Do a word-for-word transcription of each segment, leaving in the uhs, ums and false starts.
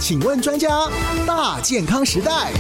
请问专家，大健康时代。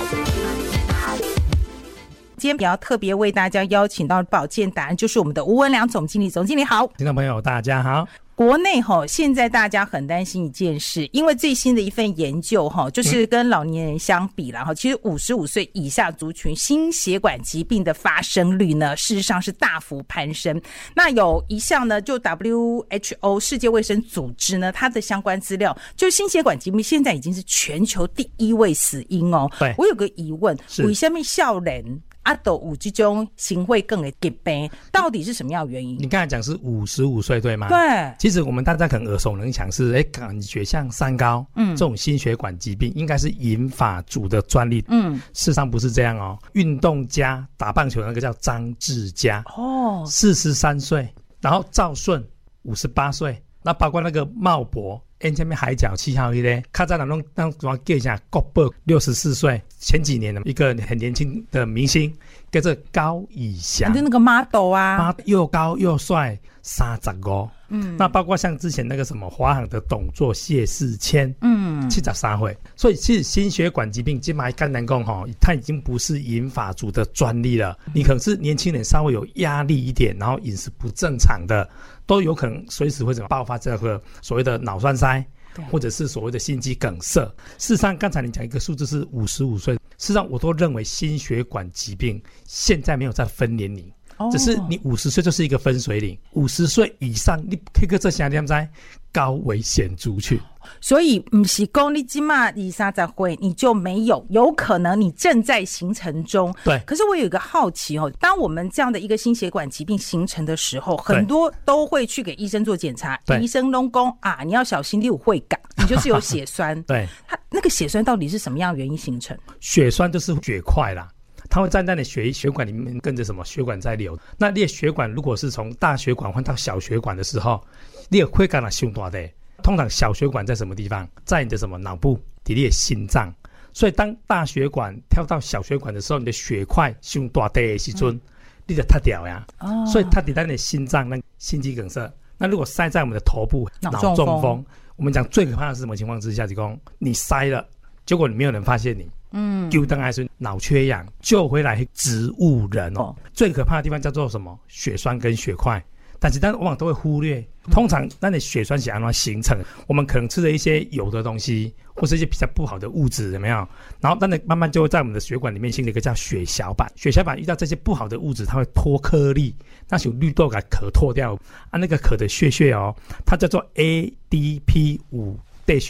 今天比较特别为大家邀请到保健达人，就是我们的吴文良总经理。总经理好。 听众朋友大家好。 国内齁，现在大家很担心一件事，因为最新的一份研究齁，就是跟老年人相比啦齁，其实五十五岁以下族群心血管疾病的发生率呢，事实上是大幅攀升。那有一项呢，就 W H O 世界卫生组织呢，它的相关资料，就心血管疾病现在已经是全球第一位死因哦。 对， 我有个疑问，为什么少年啊都有这种心血管的疾病，到底是什么样的原因？ 你刚才讲是五十五岁对吗？ 对， 其实我们大家可能耳熟能详是，哎，感觉像三高，嗯，这种心血管疾病应该是银发族的专利，嗯，事实上不是这样哦。运动家打棒球的那个叫张志佳，哦，四十三岁，然后赵顺五十八岁，那包括那个茂博。N 前面海角七号一咧，卡在那种那种叫一下国宝六十四岁，前几年的一个很年轻的明星，叫做高以翔， 就那个 model 啊， 又高又帅，三十五。嗯，那包括像之前那个什么华航的董座谢世谦，嗯，七十三岁。所以其实心血管疾病，今麦肝胆讲哈，它已经不是银发族的专利了。你可能是年轻人稍微有压力一点，然后饮食不正常的，都有可能随时会怎么爆发这个所谓的脑栓塞。或者是所谓的心肌梗塞。事实上刚才你讲一个数字是五十五岁，事实上我都认为心血管疾病现在没有在分年龄，哦，只是你五十岁就是一个分水岭，五十岁以上你可以这些点在高危险族群。 所以不是说你现在二三十岁你就没有，有可能你正在形成中。 对。 可是我有一个好奇哦，当我们这样的一个心血管疾病形成的时候，很多都会去给医生做检查，医生都说啊，你要小心，你有会感，你就是有血栓。 对。 它那个血栓到底是什么样的原因形成？ 血栓就是血块啦。它会站在你血血管里面，跟着什么血管在流。那你的血管如果是从大血管换到小血管的时候，你的血管啊伤大的。通常小血管在什么地方？在你的什么脑部，在你的心脏。所以当大血管跳到小血管的时候，你的血块伤大的时候，嗯，你就塌掉呀。哦，所以它在你的心脏，那心肌梗塞。那如果塞在我们的头部，脑中 风, 中风，我们讲最可怕的是什么情况之下？就说你塞了，结果你没有人发现你。嗯，救灯还是脑缺氧，救回来植物人哦。最可怕的地方叫做什么？血栓跟血块。但是，但往往都会忽略。通常，那你血栓是怎样形成？我们可能吃了一些油的东西，或是一些比较不好的物质，有没有？然后，那你慢慢就会在我们的血管里面形成一个叫血小板。血小板遇到这些不好的物质，它会脱颗粒，那有绿豆给壳脱掉啊。那个壳的血血哦，它叫做 A D P 五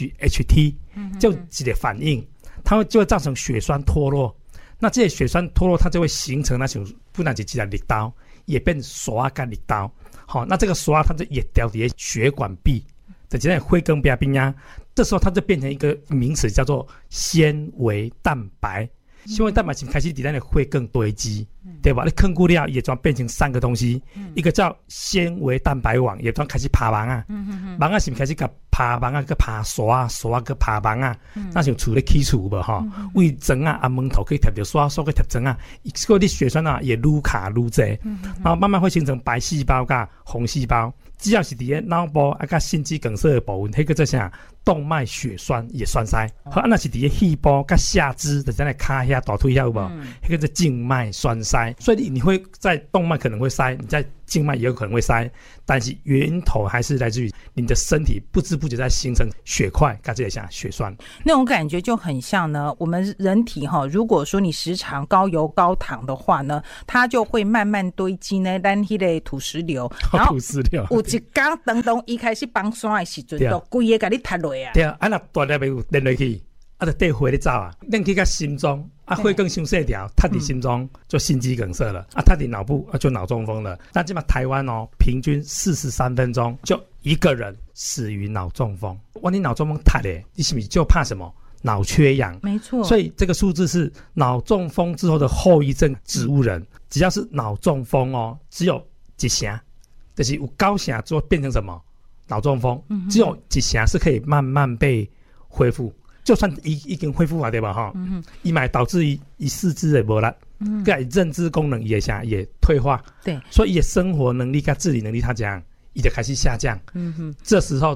H T， 就一个反应，它会就会造成血栓脱落。那这些血栓脱落，它就会形成那种不但是几条力刀，也变刷跟力刀。好，那这个刷它就也掉在血管壁，在这会跟边边呀，这时候它就变成一个名词，叫做纤维蛋白。纤维蛋白开始在那里会更堆积，嗯，对吧？你坑固料也装变成三个东西，嗯，一个叫纤维蛋白网，也装开始爬网啊，网啊是开始个爬网啊，个爬刷啊，刷个爬网啊，嗯，那像处理基础吧哈，胃针啊、啊门头可以贴着刷，刷个贴针啊，结果你血栓啊也愈卡愈多，嗯，然后慢慢会形成白细胞跟红细胞。只要是在脑部啊，跟心肌梗塞的部分，那个叫啥动脉血栓也栓塞。好，那是在肺部跟下肢的在那卡下大腿下有无？那个叫静脉栓塞。所以你会在动脉可能会塞，你在静脉也有可能会塞，但是源头还是来自于你的身体不知不觉在形成血块，跟这些像血栓。 那种感觉就很像呢，我们人体哈，如果说你时常高油高糖的话呢，它就会慢慢堆积呢，咱那个土石流，然后土石流有一天等等一开始崩山的时阵，就规个给你塌落啊。 对啊，啊那大粒要连落去。啊，就带火咧走啊，咱去到心脏，啊，血更伤细条，塌伫心脏就心肌梗塞了，啊，塌伫脑部啊就脑中风了。那基本上台湾哦，平均四十三分钟就一个人死于脑中风。哇，你脑中风塌咧，你是不是就怕什么？脑缺氧。 没错。 所以这个数字是脑中风之后的后遗症，植物人只要是脑中风哦，只有一成，就是有九成之后变成什么脑中风，嗯，只有一成是可以慢慢被恢复。就算已已经恢复了对吧哈，嗯，伊嘛导致伊伊四肢也无力，嗯，个认知功能也下也退化， 对， 所以伊生活能力跟自理能力它这样，伊就开始下降，嗯哼，这时候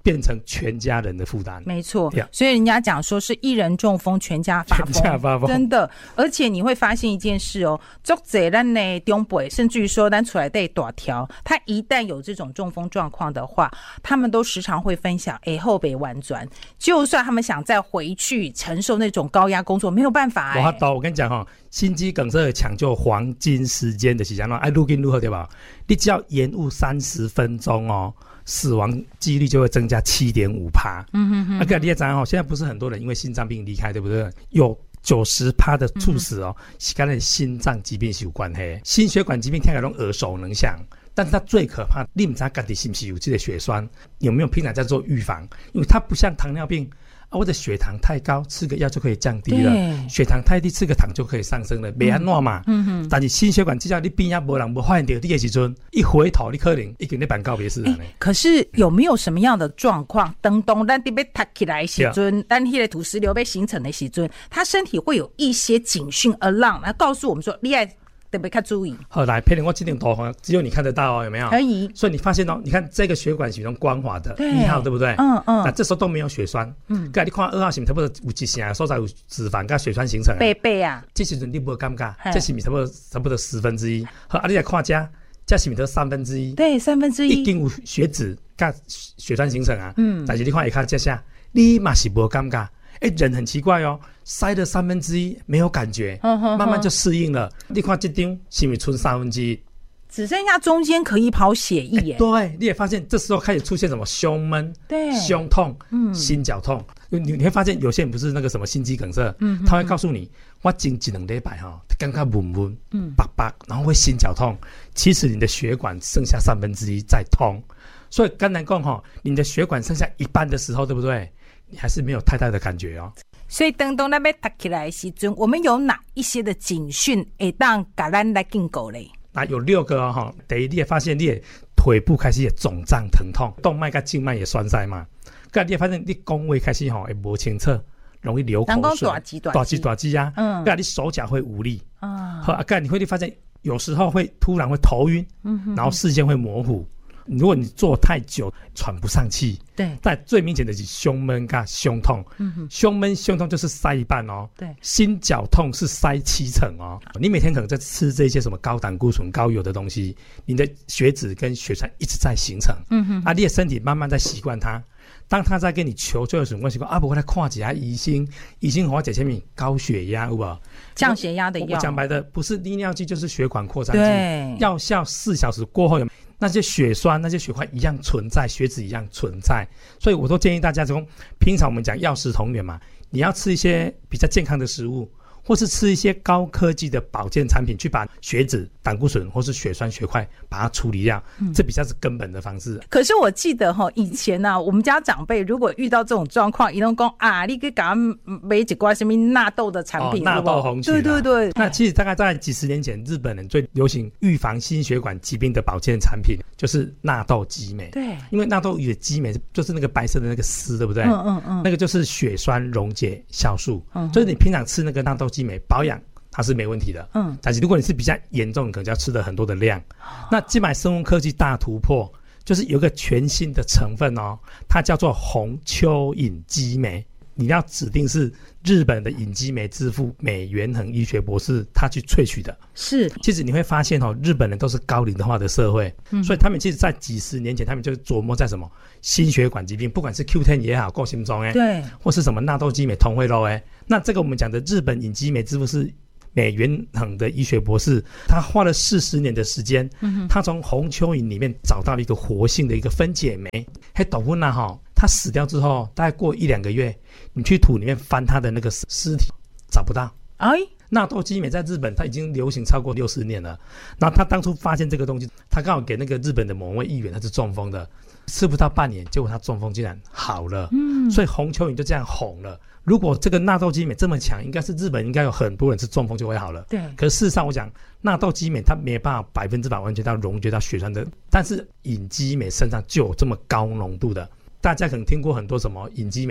变成全家人的负担。 没错， Yeah. 所以人家讲说是一人中风全家发疯， 全家发疯真的。而且你会发现一件事哦，足侪咱的长辈，甚至于说咱出来的大条，他一旦有这种中风状况的话，他们都时常会分享，哎，后北玩转，就算他们想再回去承受那种高压工作，没有办法哎。 我刀，我跟你讲哈、哦，心肌梗塞的抢救黄金时间的是怎样？哎，愈紧愈好对吧？你只要延误三十分钟哦，死亡几率就会增加七点五趴。嗯哼哼。那个你也知道哦，现在不是很多人因为心脏病离开，对不对？有九十趴的猝死哦，是跟那心脏疾病是有关系。心血管疾病听起来都耳熟能详。但是它最可怕，你不知道自己是不是有这个血栓，有没有平常在做预防？因为它不像糖尿病啊，我的血糖太高，吃个药就可以降低了；血糖太低，吃个糖就可以上升了，没安怎嘛。嗯嗯。但是心血管只要你边啊没人没发现到你的时阵，一回头你可能已经在办告别式了呢。 可是有没有什么样的状况？当当咱得被塔起来的时阵，咱那个土石流被形成的时阵，他身体会有一些警讯 alarm 来告诉我们说，你爱。特别看注意。 好，来，佩玲，我这张图只有你看得到哦，有没有？ 可以。 所以你发现哦，你看这个血管是用光滑的，一号对不对？ 嗯嗯。 那这时候都没有血栓。嗯。盖你看二号是不是差不多有一些所在有脂肪跟血栓形成啊？ 背背啊。 这时阵你不会尴尬，这是不是差不多差不多十分之一？好，啊，你来看这，这是不是三分之一？ 对，三分之一。 一定有血脂跟血栓形成啊。嗯。但是你看一看这下，你嘛是不会尴尬。哎，人很奇怪哦，塞了三分之一没有感觉，呵呵呵慢慢就适应了。你看这张是不是存三分之一？ 只剩下中间可以跑血液耶。 对，你也发现这时候开始出现什么胸闷、 对， 胸痛、嗯、心绞痛。你你会发现有些人不是那个什么心肌梗塞，嗯，他会告诉你，我经一两礼拜哈，刚刚闷闷，嗯，叭叭，然后会心绞痛。其实你的血管剩下三分之一在通，所以刚才讲哈，你的血管剩下一半的时候，对不对？你还是没有太大的感觉哦。 所以当当那边打起来的时阵，我们有哪一些的警讯会当给咱来警告嘞？ 那有六个哦哈。第一，你也发现你的腿部开始也肿胀疼痛，动脉跟静脉也栓塞嘛。再你也发现你宫位开始哈会不清澈，容易流口水， 大肌大肌大肌啊。嗯。再你手脚会无力啊。好，再你会发现有时候会突然会头晕，嗯哼哼，然后视线会模糊。如果你坐太久喘不上气， 对， 但最明显的是胸闷跟胸痛，嗯哼，胸闷胸痛就是塞一半哦， 对， 心绞痛是塞七成哦。你每天可能在吃这些什么高胆固醇、高油的东西，你的血脂跟血栓一直在形成，嗯哼，啊，你的身体慢慢在习惯它。当他在跟你求救的时候，我说啊，不，我来看一下医生，医生和我讲前面高血压，有无？ 降血压的药。 我讲白的，不是利尿剂就是血管扩张剂， 对， 药效四小时过后有。那些血栓、那些血块一样存在，血脂一样存在，所以我都建议大家从平常我们讲药食同源嘛，你要吃一些比较健康的食物，或是吃一些高科技的保健产品，去把血脂、胆固醇或是血栓、血块把它处理掉，嗯、这比较是根本的方式。 可是我记得哈，以前呢、啊，我们家长辈如果遇到这种状况，一动讲啊，你可以给他买几罐什么纳豆的产品， 哦、纳豆红曲， 对对对。 那其实大概在几十年前，日本人最流行预防心血管疾病的保健产品就是纳豆激酶。 对， 因为纳豆与激酶就是那个白色的那个丝，对不对？ 嗯嗯嗯， 那个就是血栓溶解酵素。嗯，所以你平常吃那个纳豆激酶保养。它是没问题的，嗯，但是如果你是比较严重，你可能就要吃的很多的量。哦、那今买生物科技大突破，就是有一个全新的成分哦，它叫做红蚯蚓激酶。你要指定是日本的隐基酶之父美元恒医学博士他去萃取的。 是， 其实你会发现哦，日本人都是高龄化的社会，嗯、所以他们其实在几十年前，他们就琢磨在什么心血管疾病，不管是 Q 十 也好，过心中哎， 对， 或是什么纳豆激酶、同位肉哎，那这个我们讲的日本隐基酶之父是。美元恒的医学博士，他花了四十年的时间，嗯、他从红蚯蚓里面找到了一个活性的一个分解酶。嘿，导温啊哈，他死掉之后，大概过一两个月，你去土里面翻他的那个尸体，找不到。哎，纳豆激酶在日本它已经流行超过六十年了。然后他当初发现这个东西，他刚好给那个日本的某位议员，他是中风的，吃不到半年，结果他中风竟然好了。嗯，所以红蚯蚓就这样红了。如果这个纳豆激酶这么强，应该是日本应该有很多人是中风就会好了。 对。 可是事实上，我讲纳豆激酶它没办法百分之百完全到溶解到血栓的，但是隐基酶身上就有这么高浓度的。大家可能听过很多什么隐基酶，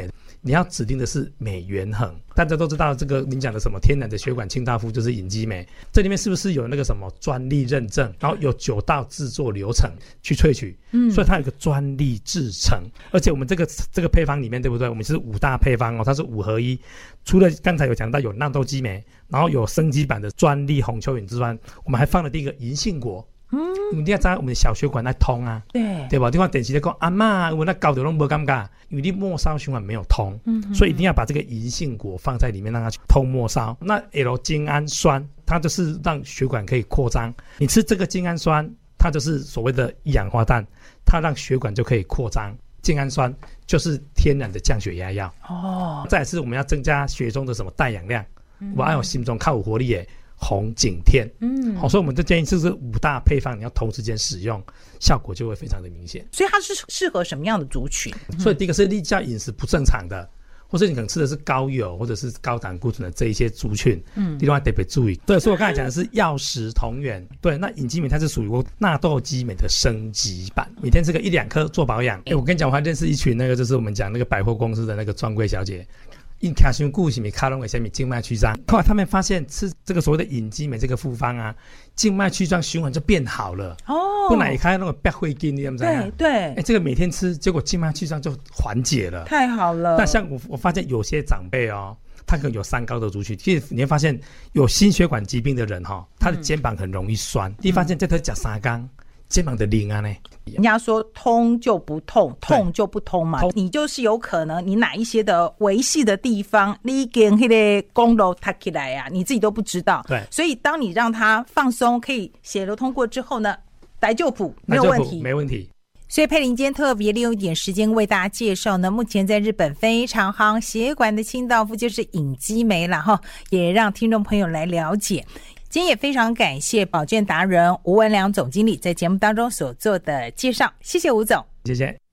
你要指定的是镁原衡。大家都知道这个您讲的什么天然的血管清道夫就是隐基镁，这里面是不是有那个什么专利认证，然后有九道制作流程去萃取，嗯，所以它有一个专利制成。而且我们这个这个配方里面，对不对？我们是五大配方哦，它是五合一。除了刚才有讲到有纳豆激酶，然后有升级版的专利红蚯蚓之外，我们还放了第一个银杏果。嗯，因为你要知道我们的小血管在通啊，对对吧？你看电视在讲阿嬷，我那搞得都不尴尬，因为你末梢循环没有通，嗯，所以一定要把这个银杏果放在里面，让它去通末梢。那 L 精氨酸，它就是让血管可以扩张。你吃这个精氨酸，它就是所谓的一氧化氮，它让血管就可以扩张。精氨酸就是天然的降血压药哦。再来是我们要增加血中的什么带氧量，嗯、我要有心中靠有活力耶。红景天，嗯，好、哦，所以我们就建议这是五大配方，你要同时间使用，效果就会非常的明显。 所以它是适合什么样的族群？ 嗯、所以第一个是例假饮食不正常的，或者你可能吃的是高油或者是高胆固醇的这一些族群，嗯，另外特别注意。对，所以我刚才讲的是药食同源。对，那隐基镁它是属于纳豆激酶的升级版，每天吃个一两颗做保养。哎，我跟你讲，我还认识一群那个就是我们讲那个百货公司的那个专柜小姐。因卡胸固是咪卡隆为什么静脉曲张？后来他们发现吃这个所谓的隐基镁这个复方啊，静脉曲张循环就变好了。哦，不然一开那种白灰筋，你知不知道？ 对对， 哎，这个每天吃，结果静脉曲张就缓解了， 太好了。 那像我我发现有些长辈哦，他可能有三高的族群，其实你会发现有心血管疾病的人哈、哦，他的肩膀很容易酸。嗯、你发现这他讲三缸。肩膀的灵啊呢？ 人家说通就不痛，痛就不通嘛。你就是有可能你哪一些的维系的地方，你跟那个公路塌起来啊，你自己都不知道。 对， 所以当你让它放松，可以血流通过之后呢，来就补没有问题， 没问题。 所以佩玲今天特别利用一点时间为大家介绍呢，目前在日本非常夯血管的清道夫就是隐基镁啦哈，也让听众朋友来了解。今天也非常感谢保健达人吴文良总经理在节目当中所做的介绍，谢谢吴总， 谢谢。